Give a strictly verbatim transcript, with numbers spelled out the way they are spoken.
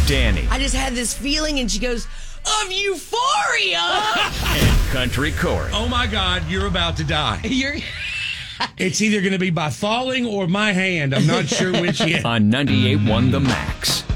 Danny. I just had this feeling, and she goes, of euphoria. And Country Corey. Oh, my God, you're about to die. You're... It's either going to be by falling or my hand. I'm not sure which yet. On ninety-eight point one The Max.